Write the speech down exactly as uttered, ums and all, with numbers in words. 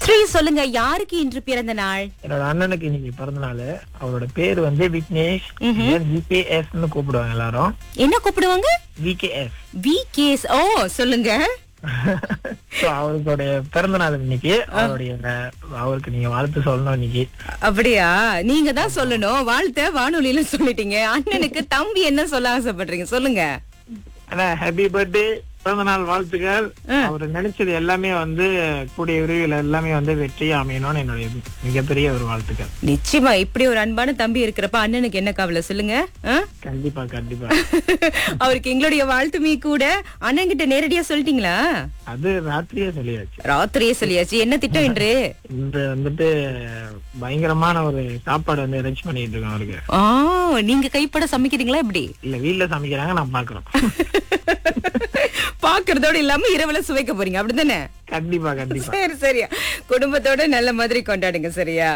ஸ்ரீ, சொல்லுங்க, யாருக்கு இன்று பிறந்த நாள்? என்னோட அண்ணனுக்கு இன்னைக்கு பிறந்த நாள். அவரோட பேர் வந்து விக்னேஷ். விகேஎஸ் கூப்பிடுவாங்க எல்லாரும். என்ன கூப்பிடுவாங்க? விகேஎஸ். விகேஎஸ். ஓ, சொல்லுங்க. So, அவருடைய பிறந்த நாள் இன்னைக்கு. அவருடைய அவருக்கு நீங்க வாழ்த்து சொல்லணும் இன்னைக்கு. அப்படியா? நீங்க தான் சொல்லணும். வாழ்த்த வானொலியில சொல்லிட்டீங்க. அண்ணனுக்கு தம்பி என்ன சொல்ல ஆசைப்படுறீங்க, சொல்லுங்க. ஹாப்பி பர்த்டே, பிறந்த நாள் வாழ்த்துக்கள். அவர் நினைச்சது எல்லாமே வந்து கூடிய விரைவில் எல்லாமே வந்து வெற்றி அமையணும்னு என்னுடைய மிகப்பெரிய ஒரு வாழ்த்துக்கள். நிச்சயமா. இப்படி ஒரு அன்பான தம்பி இருக்கிறப்ப அண்ணனுக்கு என்ன கவலை, சொல்லுங்க. கண்டிப்பா கண்டிப்பா. அவருக்கு எங்களுடைய வாழ்த்துமே கூட. அண்ணன் கிட்ட நேரடியா சொல்லிட்டீங்களா? அது ராத்திரியே சொல்லியாச்சு. ராத்திரியே சொல்லியாச்சு. என்ன திட்டம் இன்று? இன்று வந்துட்டு பயங்கரமான ஒரு சாப்பாடு வந்து அரேஞ்ச் பண்ணிட்டு இருக்கோம் அவருக்கு. ஆ, நீங்க கைப்பட சமைக்கிறீங்களா எப்படி? இல்ல, வீட்டுல சமைக்கிறாங்க, நான் பாக்குறோம். பாக்குறதோட இல்லாம இரவுல சுவைக்க போறீங்க, அப்படித்தானே? கண்டிப்பா கண்டிப்பா. சரி, சரியா. குடும்பத்தோட நல்ல மாதிரி கொண்டாடுங்க, சரியா?